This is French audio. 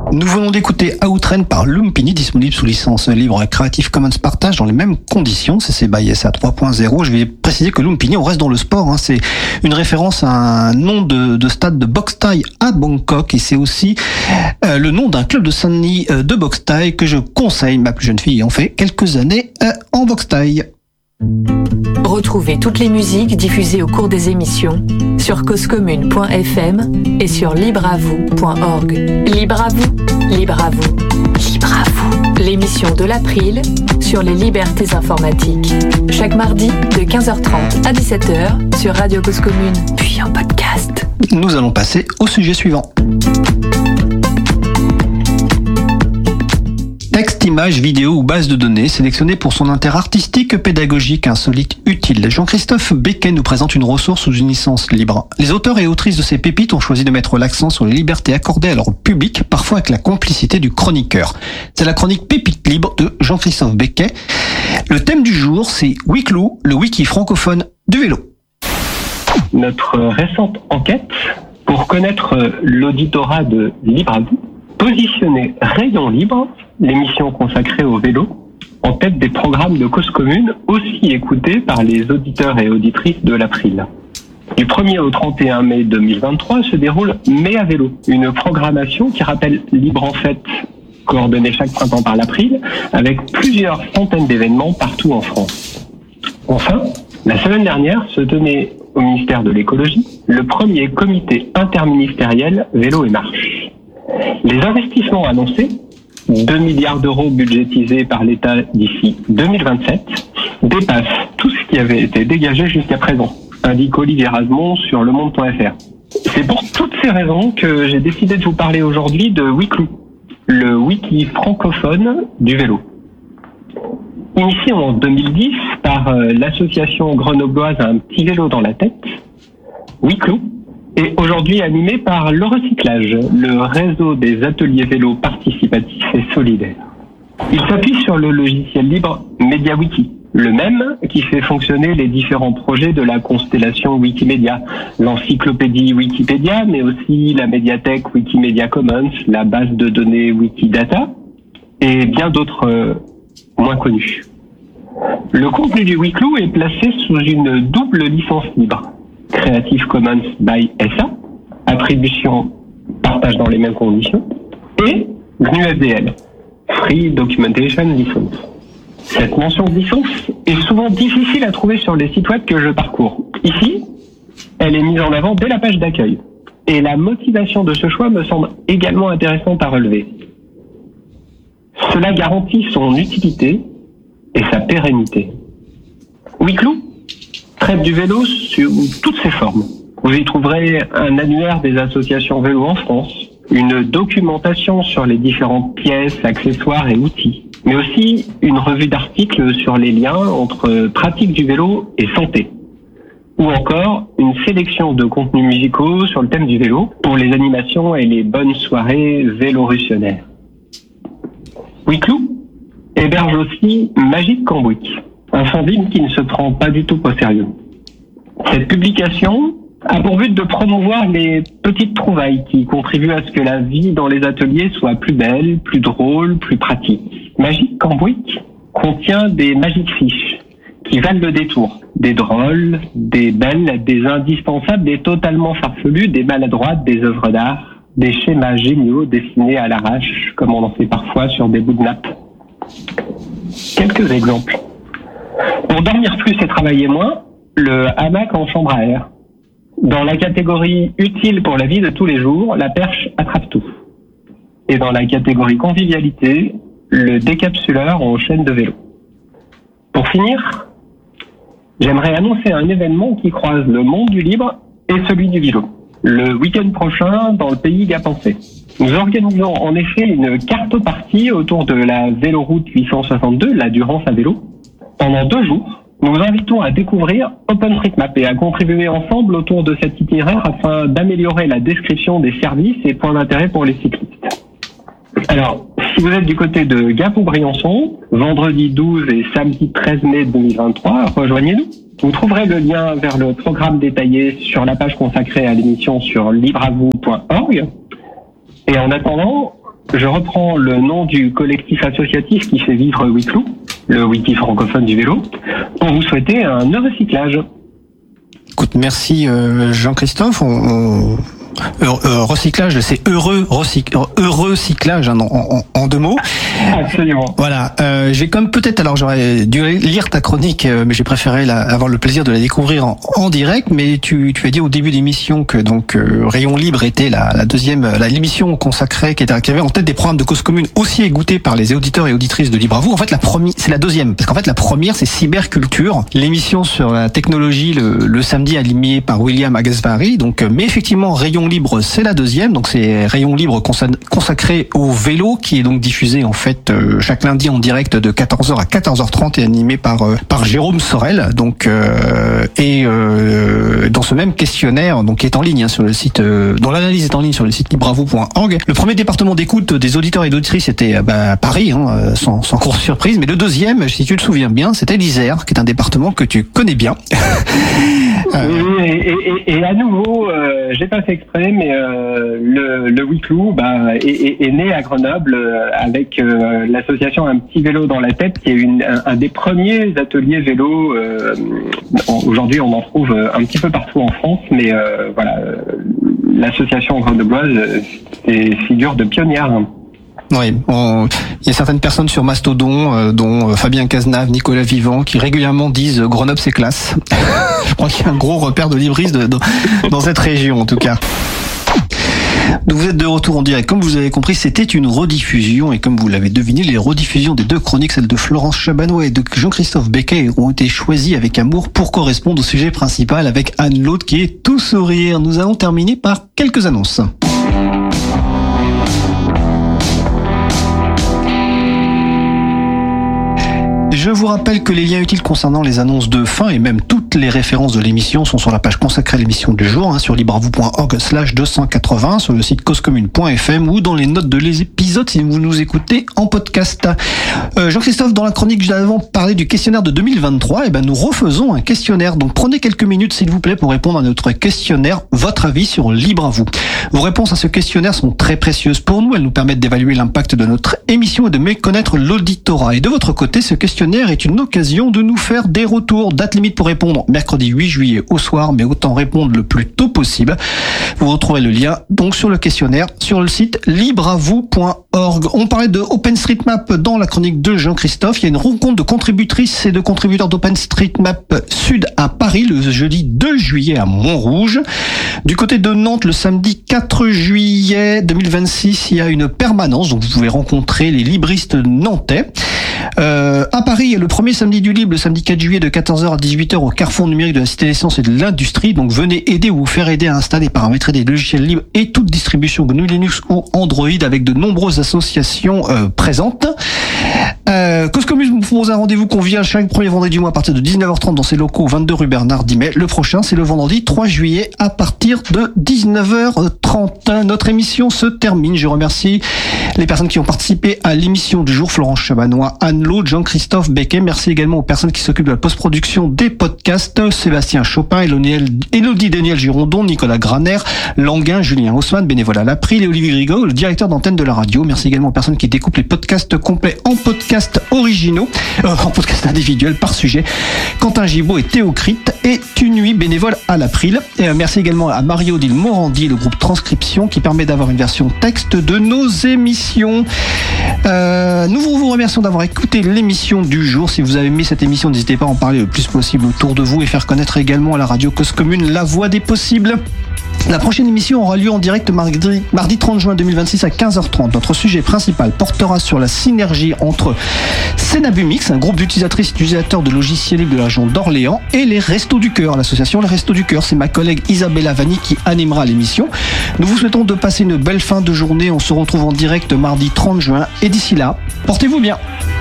Nous venons d'écouter Outrun par Lumpini, disponible sous licence libre Creative Commons Partage dans les mêmes conditions, CC BY SA 3.0. Je vais préciser que Lumpini, on reste dans le sport, c'est une référence à un nom de stade de boxe thaï à Bangkok, et c'est aussi le nom d'un club de Saint-Denis de boxe thaï que je conseille. Ma plus jeune fille en fait quelques années en boxe thaï. Retrouvez toutes les musiques diffusées au cours des émissions sur causecommune.fm et sur libreavou.org. Libre à vous, libre à vous, libre à vous. L'émission de l'April sur les libertés informatiques. Chaque mardi de 15h30 à 17h sur Radio Cause Commune, puis en podcast. Nous allons passer au sujet suivant. Texte, images, vidéos ou bases de données sélectionnées pour son intérêt artistique, pédagogique, insolite, utile. Jean-Christophe Becquet nous présente une ressource sous une licence libre. Les auteurs et autrices de ces pépites ont choisi de mettre l'accent sur les libertés accordées à leur public, parfois avec la complicité du chroniqueur. C'est la chronique Pépite libre de Jean-Christophe Becquet. Le thème du jour, c'est Wikiloo, le wiki francophone du vélo. Notre récente enquête pour connaître l'auditorat de Libre à vous positionner Rayon Libre, l'émission consacrée au vélo, en tête des programmes de Cause Commune, aussi écoutés par les auditeurs et auditrices de l'April. Du 1er au 31 mai 2023 se déroule Mai à vélo, une programmation qui rappelle Libre en fête, coordonnée chaque printemps par l'April, avec plusieurs centaines d'événements partout en France. Enfin, la semaine dernière se tenait au ministère de l'écologie le premier comité interministériel vélo et marche. Les investissements annoncés, 2 milliards d'euros budgétisés par l'État d'ici 2027, dépassent tout ce qui avait été dégagé jusqu'à présent, indique Olivier Razemont sur lemonde.fr. C'est pour toutes ces raisons que j'ai décidé de vous parler aujourd'hui de Wikiloo, le wiki francophone du vélo. Initié en 2010 par l'association grenobloise Un petit vélo dans la tête, Wikiloo est aujourd'hui animé par le recyclage, le réseau des ateliers vélo participatifs et solidaires. Il s'appuie sur le logiciel libre MediaWiki, le même qui fait fonctionner les différents projets de la constellation Wikimedia, l'encyclopédie Wikipédia, mais aussi la médiathèque Wikimedia Commons, la base de données Wikidata et bien d'autres moins connus. Le contenu du Wikiloo est placé sous une double licence libre. Creative Commons by SA, attribution, partage dans les mêmes conditions, et GNU-FDL, Free Documentation License. Cette mention de licence est souvent difficile à trouver sur les sites web que je parcours. Ici, elle est mise en avant dès la page d'accueil. Et la motivation de ce choix me semble également intéressante à relever. Cela garantit son utilité et sa pérennité. Wikiloo traite du vélo sous toutes ses formes. Vous y trouverez un annuaire des associations vélo en France, une documentation sur les différentes pièces, accessoires et outils, mais aussi une revue d'articles sur les liens entre pratique du vélo et santé, ou encore une sélection de contenus musicaux sur le thème du vélo pour les animations et les bonnes soirées vélorutionnaires. Wikiloo héberge aussi Magic Cambouis, un fanzine qui ne se prend pas du tout au sérieux. Cette publication a pour but de promouvoir les petites trouvailles qui contribuent à ce que la vie dans les ateliers soit plus belle, plus drôle, plus pratique. Magic Cambouis contient des magic fiches qui valent le détour. Des drôles, des belles, des indispensables, des totalement farfelus, des maladroites, des œuvres d'art, des schémas géniaux dessinés à l'arrache, comme on en fait parfois sur des bouts de nappe. Quelques exemples. Pour dormir plus et travailler moins, le hamac en chambre à air. Dans la catégorie utile pour la vie de tous les jours, la perche attrape tout. Et dans la catégorie convivialité, le décapsuleur en chaîne de vélo. Pour finir, j'aimerais annoncer un événement qui croise le monde du libre et celui du vélo. Le week-end prochain, dans le pays Gapensé. Nous organisons en effet une cartopartie autour de la Véloroute 862, la Durance à vélo. Pendant 2 jours, nous vous invitons à découvrir OpenStreetMap et à contribuer ensemble autour de cet itinéraire afin d'améliorer la description des services et points d'intérêt pour les cyclistes. Alors, si vous êtes du côté de Gap ou Briançon, vendredi 12 et samedi 13 mai 2023, rejoignez-nous. Vous trouverez le lien vers le programme détaillé sur la page consacrée à l'émission sur libreavou.org. Et en attendant, Je reprends le nom du collectif associatif qui fait vivre Wiclou, le wiki francophone du vélo, pour vous souhaiter un heureux cyclage. Écoute, merci Jean-Christophe. Recyclage, c'est heureux cyclage en 2 mots. Absolument. Voilà. J'ai comme peut-être, alors j'aurais dû lire ta chronique, mais j'ai préféré avoir le plaisir de la découvrir en direct. Mais tu as dit au début de l'émission que donc Rayon Libre était la deuxième, l'émission consacrée qui avait en tête des programmes de cause commune aussi écoutés par les auditeurs et auditrices de Libre à vous. En fait, c'est la deuxième, parce qu'en fait la première c'est Cyberculture, l'émission sur la technologie le samedi animée par William Agasbari. Donc, mais effectivement Rayon Libre, c'est la deuxième, donc c'est Rayon Libre consacré au vélo qui est donc diffusé en fait chaque lundi en direct de 14h à 14h30 et animé par Jérôme Sorel. Donc dans ce même questionnaire donc qui est en ligne sur le site, dont l'analyse est en ligne sur le site libravou.org. Le premier département d'écoute des auditeurs et d'auditrices était Paris, sans grosse surprise, mais le deuxième, si tu te souviens bien, c'était l'Isère, qui est un département que tu connais bien. Et à nouveau, j'ai pas fait exprès, mais le Wiclou est né à Grenoble avec l'association Un Petit Vélo dans la Tête, qui est un des premiers ateliers vélo. Aujourd'hui, on en trouve un petit peu partout en France, mais l'association grenobloise c'est figure de pionnière. Oui, il y a certaines personnes sur Mastodon, dont Fabien Cazenave, Nicolas Vivant, qui régulièrement disent Grenoble c'est classe. Je crois qu'il y a un gros repère de libristes dans cette région en tout cas. Donc vous êtes de retour en direct. Comme vous avez compris, c'était une rediffusion, et comme vous l'avez deviné, les rediffusions des 2 chroniques, celles de Florence Chabanois et de Jean-Christophe Becquet, ont été choisies avec amour pour correspondre au sujet principal avec Anne Laude qui est tout sourire. Nous allons terminer par quelques annonces. Je vous rappelle que les liens utiles concernant les annonces de fin et même toutes les références de l'émission sont sur la page consacrée à l'émission du jour, sur libreavou.org/280, sur le site causecommune.fm ou dans les notes de l'épisode si vous nous écoutez en podcast. Jean-Christophe, dans la chronique juste avant parlé du questionnaire de 2023, nous refaisons un questionnaire. Donc prenez quelques minutes s'il vous plaît pour répondre à notre questionnaire, votre avis sur Libre à vous. Vos réponses à ce questionnaire sont très précieuses pour nous, elles nous permettent d'évaluer l'impact de notre émission et de mieux connaître l'auditorat. Et de votre côté, ce questionnaire est une occasion de nous faire des retours. Date limite pour répondre mercredi 8 juillet au soir, mais autant répondre le plus tôt possible. Vous retrouverez le lien donc sur le questionnaire sur le site libreavou.org. On parlait de OpenStreetMap dans la chronique de Jean-Christophe. Il y a une rencontre de contributrices et de contributeurs d'OpenStreetMap Sud à Paris le jeudi 2 juillet à Montrouge. Du côté de Nantes, le samedi 4 juillet 2026, il y a une permanence, donc vous pouvez rencontrer les libristes nantais. À Paris, il y a le premier samedi du libre, le samedi 4 juillet de 14h à 18h au carrefour numérique de la Cité des Sciences et de l'Industrie. Donc venez aider ou vous faire aider à installer et paramétrer des logiciels libres et toute distribution GNU Linux ou Android avec de nombreuses associations présentes. Cause Commune vous propose un rendez-vous convivial chaque premier vendredi du mois à partir de 19h30 dans ses locaux 22 rue Bernard Dimet. Le prochain, c'est le vendredi 3 juillet à partir de 19h30. Notre émission se termine. Je remercie les personnes qui ont participé à l'émission du jour, Florence Chabanois, Anne Laude, Jean-Christophe Becquet. Merci également aux personnes qui s'occupent de la post-production des podcasts, Sébastien Chopin, Élodie Daniel Girondon, Nicolas Graner, Languin, Julien Haussmann, bénévole à l'April, et Olivier Grigaud, le directeur d'antenne de la radio. Merci également aux personnes qui découpent les podcasts complets en podcasts originaux, en podcasts individuels par sujet. Quentin Gibaud et Théo Crit et Tunuit, bénévole à l'April. Et merci également à Marie-Odile Morandi, le groupe Transcription, qui permet d'avoir une version texte de nos émissions. Nous vous remercions d'avoir écouté l'émission du jour. Si vous avez aimé cette émission, n'hésitez pas à en parler le plus possible autour de vous et faire connaître également à la radio Cause Commune la voix des possibles. La prochaine émission aura lieu en direct mardi 30 juin 2026 à 15h30. Notre sujet principal portera sur la synergie entre Cénabumix, un groupe d'utilisatrices et d'utilisateurs de logiciels libres de la région d'Orléans, et les Restos du Cœur, l'association Les Restos du Cœur. C'est ma collègue Isabella Vanni qui animera l'émission. Nous vous souhaitons de passer une belle fin de journée. On se retrouve en direct mardi 30 juin. Et d'ici là, portez-vous bien.